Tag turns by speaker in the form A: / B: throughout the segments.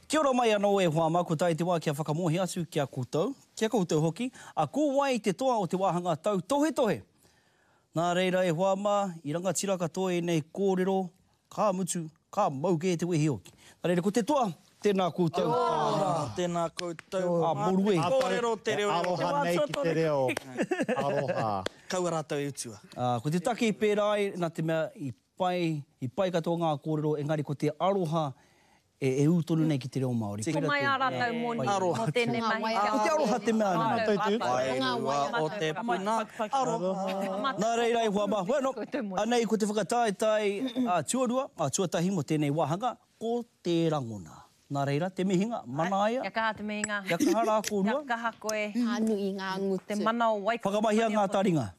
A: Kia ora mai anō e Huama, ko tai te wā kia whakamohi atu kia koutou. Kia koutou hoki. A kōwai te toa o te wāhanga tau tohe tohe. Nā reira e Huama, i rangatira katoa e nei kōrero, kā mutu, kā mauke e te wehi hoki. Nā reira ko te toa, tēnā koutou.
B: Tēnā koutou.
A: Muru e.
B: Kōrero te reo.
C: Aloha nei ki te reo. Aloha.
B: Kaua rātou i utua.
A: Ko te take i pērai, nā te mea i pai katoa ngā kōrero, engari ko te aroha e utonu nei ki te reo Māori.
D: Ko mai a rātou moni mo tēnei mahi.
A: Ko te aroha te mea nā.
B: O te puna.
A: Nā reira e Huama. Bueno, anei ko te whakataetai tuarua, tuatahi mo tēnei wāhanga, ko te rangona. Nā reira, te mihinga, manaia.
D: Ia kaha te mihinga.
A: Ia kaha rā kōrua.
D: Ia kaha koe.
E: Anu i ngā ngutu.
D: Te mana o waikato.
A: Whakamahia ngā taringa.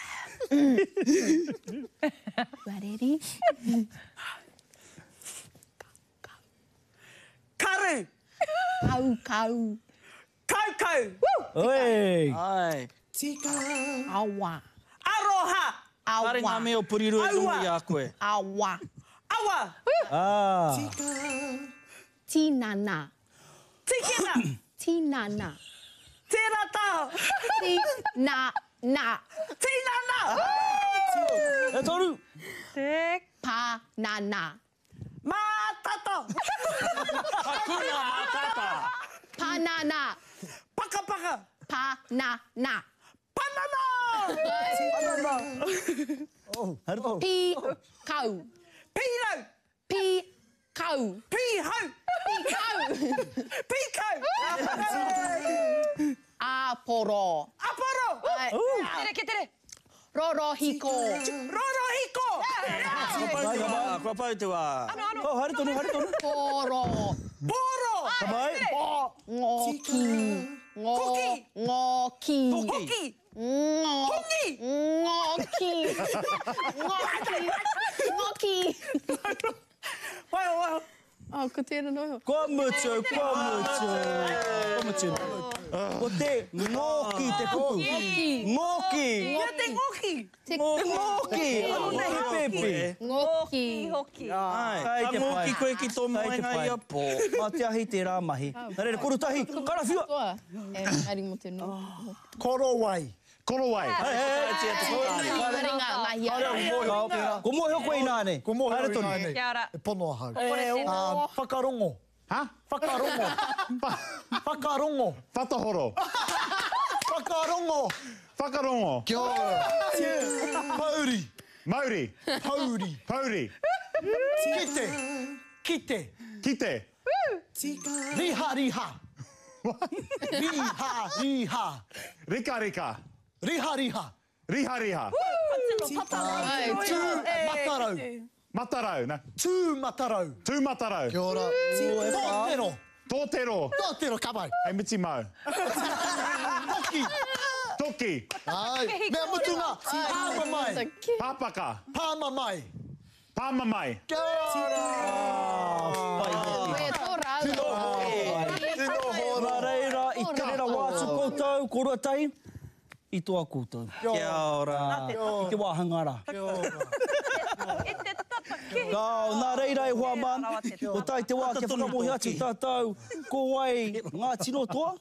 E: Wareri.
B: Karu.
E: Kau.
B: Kaukau.
A: Oi!
B: Ai.
C: Tika.
E: Awa.
B: Aroha.
E: Awa.
B: Kare ngā mea o puriru e rungu i a koe.
E: Awa.
B: Awa.
C: Tika.
E: Tinana.
B: Tikina.
E: Tinana.
B: Tērā taho.
E: Tinana.
B: Tinana.
A: E toru!
D: Te
E: Panana.
B: Mātata.
C: Hakuna matata.
E: Panana.
B: Pakapaka.
E: Panana.
B: Panana.
A: Haere tohu.
E: Pi kau.
B: Pīrau.
E: Pi kau.
B: Pīhau.
E: Pi kau.
B: Pīkau.
E: Aporo.
B: Aporo.
D: tere ke tere.
E: Rorohiko.
B: Rorohiko. Kua pau te wā.
A: Oh, haere tonu, haere tonu.
E: Poro.
B: Boro.
A: Kamai.
E: Ngoki.
B: Koki.
E: Ngoki.
B: Koki.
E: Ngoki. Ngoki. Ngoki.
B: Wai o.
E: Oh, ko tēnā noho.
A: Kua mutu, kua mutu. Kua mutu. Ko te ngoki te kuku. Ngoki.
B: Ia te ngoki.
A: Te ngoki. Anu nei he pepe.
E: Ngoki.
D: Hoki.
B: Ai, ka ngoki koe ki tō moenga i a pō.
A: Mā te ahi te rā mahi. Nā reira, korutahi, karawhiua.
E: Toa. Ari mo te no.
C: Korowai. Korowai.
E: Maringa mahi.
A: Ko mohe o koe i nāne.
C: Ko mohe
A: Haere
C: o
A: tonu.
C: nāne.
D: Kia ora.
C: E pono hau.
D: Kore
C: Whakarongo.
F: Ha?
C: Whakarongo. Whakarongo.
F: Whatahoro.
C: Whakarongo.
F: Whakarongo.
C: Kia ora. Pauri.
F: Mauri.
C: Pauri.
F: Pauri.
C: Kite. Kite.
F: Kite.
C: Riha riha. Riha riha.
F: Rika rika.
C: Riha riha.
F: Riha riha.
C: Tū matarau.
F: Matarau. Na.
C: Tū matarau.
F: Tū matarau.
C: Kia ora. Tōtero.
F: Tōtero.
C: Tōtero kapai.
F: Hei miti mau.
C: Toki.
F: Toki.
C: Ai. Mea mutunga. Pāma mai.
F: Pāpaka.
C: Pāma mai.
F: Pāma mai.
C: Kia ora.
E: Koe tō rau.
A: Nā reira, i te reira wātu koutou, koruatahi, i toa koutou.
B: Kia ora.
A: I te wāhangara.
D: E te tata kehi.
A: Kāo, nā reira e Huama, o tai te wā kia whakamohi atu tātou, ko wai ngā tino toa.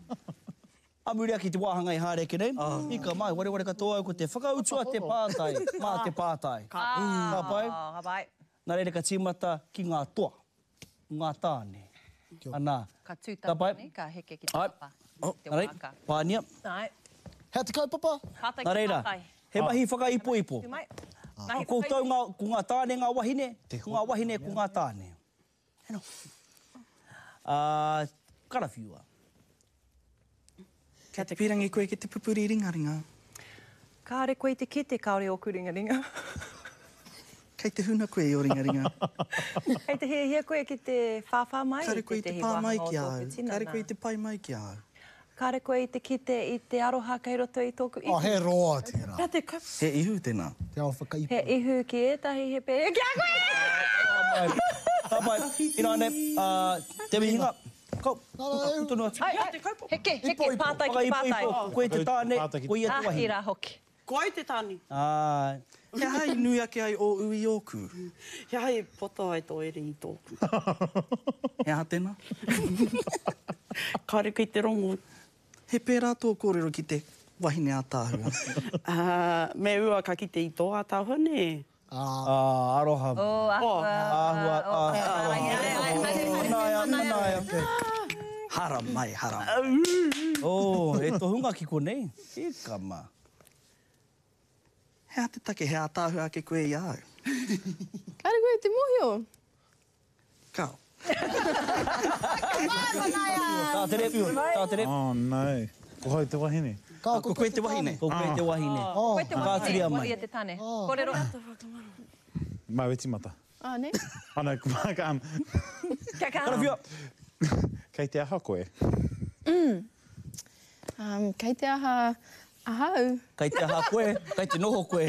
A: Amuria ki te wāhanga i hāreke nei. Ika mai, ware katoa ko te whakautua te pātai, mā te pātai. Ka pai?
D: Hapai.
A: Nā reira ka tīmata ki ngā toa, ngā tāne. Anā.
D: Ka
A: Ka
D: tūtau
A: pai?
D: ni, ka heke ki te
A: Ai.
D: papa. Te
A: Nā rei,
D: waka.
A: pānia.
D: Ai.
C: Hea te kaupapa?
D: Kātai
A: Nā
D: ki
A: reira,
D: kātai.
A: he mahi whakaipo-ipo.
D: Tu mai.
A: Ko koutou ko ngā tāne ngā wahine, ko ngā wahine ko ngā tāne. Heno. Karawhiua.
B: Kia te pirangi koe ki te pupuri ringaringa.
D: Kāre koe te kete kaore o kuringaringa.
B: Kei te huna koe i o ringaringa.
D: Hei te hea koe ki te whawha mai.
B: Kare koe i te pā mai ki au. Kare koe i te pai mai ki au.
D: Kāre koe i te kite i te aroha kei roto i tōku ihu.
C: Oh, he roa tērā.
D: Ka te kau.
B: He ihu tēnā.
C: Te ao whakaipo.
D: He ihu ki etahi he pē. Kia koe!
A: Tāpai, inane, te mihinga. Kau, tunu atu.
D: Ai, heke, pātai ki pātai.
A: Koe te tāne,
F: Pātai ki-
A: koe ia te wahine.
D: Ahira hoki.
G: Ko ai te tāni.
B: He hai nui ake ai o ui oku.
G: He hai pota ai tō ere i tōku.
B: He ha tēnā.
G: Kāre ki te rongo.
B: He pērā tō kōrero ki te wahine a tāhua.
G: Me ua ka ki te i tō a tāhua ne.
A: Aroha.
D: ahua.
B: Hara mai, hara.
A: E tohunga ki konei. E kama.
B: He a te take, he a tāhua ake koe i au.
E: Kāre koe te mohi o?
B: Kao.
A: Tātere.
F: Oh, no. Ko hau te wahine.
B: Ko koe te wahine.
A: Ko koe te wahine.
D: Koe te
A: Kātria mai.
D: wahine, ia te tane. Kōrero.
F: Mau eti mata.
E: Ne?
F: Ana, kumaka
A: Karawhia.
F: Kei te aha koe.
E: Kei te aha ahau.
A: Kai te aha koe, kai te noho koe.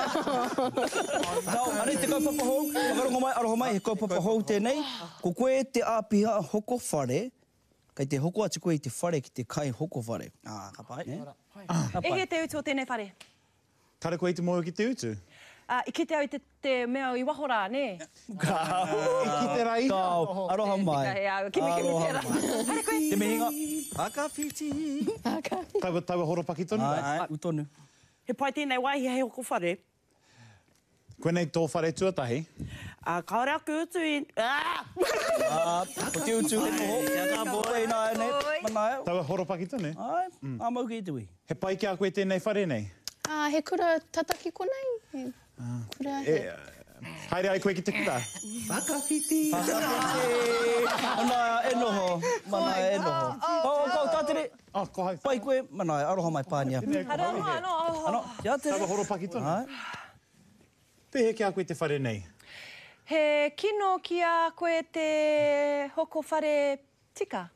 A: Nau, are te kaupapa hou. Whakarongo mai, aroha mai, he kaupapa hou tēnei. Ko koe te āpiha hoko whare. Kai te hoko atu koe i te whare ki te kai hoko whare.
B: Ka pai.
D: E he te utu o tēnei whare.
F: Kāre koe i te moe ki te utu?
D: I ki te au i te mea i wahora, ne?
F: I ki te rai?
A: Kāo, aroha mai.
D: Kimi tērā. Hare koe.
A: Te mihinga.
B: Aka whiti.
F: Taua horopaki tonu?
A: Ai, utonu.
G: He pai tēnei wai he hoko whare.
F: Koe nei tō whare tuatahi?
G: Kaore aku utu i...
A: Ko te utu, te noho. Ia ka boi, nai, nei, manaia.
F: Taua horopaki tonu?
A: Ai, āmau ki i tui.
F: He pai ki a koe tēnei whare nei?
E: He kura tataki konei. He kura he...
F: Haere ai koe ki te kura?
B: Whakawhiti.
A: Manaia, e noho. Manaia, e noho. Kau tātere.
F: Ko hau.
A: Pai koe, manaia, aroha mai pānia.
D: Hare anō, anō.
A: Ano, ia tere.
F: Taua horopaki tonu?
A: Ai.
F: Pehe ki a koe te whare nei?
D: He kino ki a koe te hoko whare tika.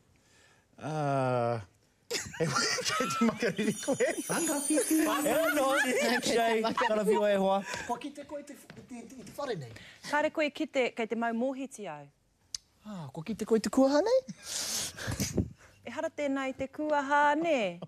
F: Kei te makariri koe?
B: Whakawhiti.
A: E noho. Shei, karawhiwa e hoa.
C: Ko ki te koe te whare nei?
D: Kāre koe ki te, kei te mau mōhiti au.
C: Ko ki te koe te kuaha nei?
D: E hara tēnā i te kuaha, ne?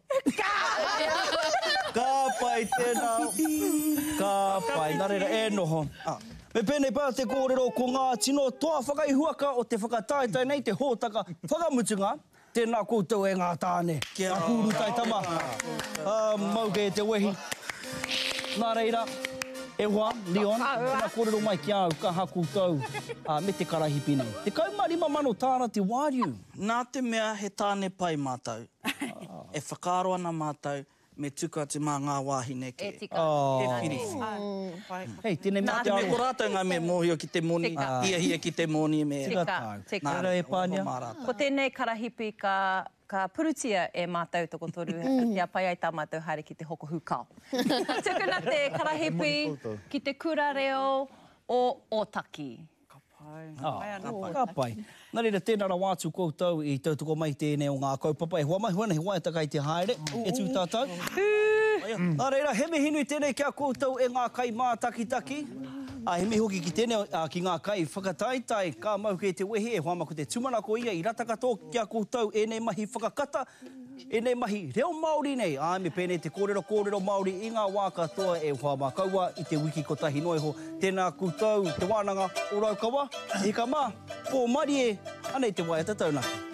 A: Ka pai tēnā. Ka pai, nā reira, e noho. Me pēnei pā te kōrero ko ngā tino toa whakaihuaka o te whakataetai nei te hōtaka whakamutunga. Tēnā koutou e ngā tāne. Kia hūru tai tama. Mauke e te wehi. Nā reira, e hoa, Leon, tēnā kōrero mai ki au, ka haku tau me te karahipi nei. Te kaumarima mano tāna te wāriu.
B: Nā te mea he tāne pai mātou. E whakaro ana mātou me tuku atu mā ngā wāhine ke.
D: E tika.
B: E whiriwhi.
A: Hei, tēnei
B: Nā
A: mea
B: te me ko rātou ngā me mōhio ki te moni,
D: Tika.
B: hia ki te moni me...
A: Tika
D: Tika,
A: tāu.
D: tika.
A: Nā reira e pānia.
D: Ko tēnei karahipi ka purutia e mātou toko toru. Kia pai ai tā mātou haere ki te hoko hukao. Tukuna te karahipi ki te kura reo o Otaki.
A: Ka pai. Nā reira, tēnara wātu koutou i tautoko mai tēnei o ngā kaupapa. E hoa mai huana, he hoa takai te haere. E tū tātou. Nā reira, he me hinui tēnei kia koutou e ngā kai mātakitaki. He me hoki ki tēnei ki ngā kai whakataitai. Ka mau ke te wehe, e hoa mako te tumanako ia i ratakato kia koutou e nei mahi whakakata. E nei mahi reo Māori nei. Me pēnei te kōrero Māori i ngā wā katoa e hoa mā kaua i te wiki kotahi noiho. Tēnā koutou, te wānanga o Raukawa. I ka mā, pō mari e, anei te wai atatauna.